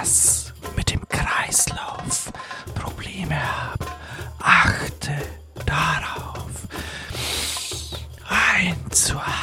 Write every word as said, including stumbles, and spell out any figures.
etwas mit dem Kreislauf Probleme haben, achte darauf, einzuatmen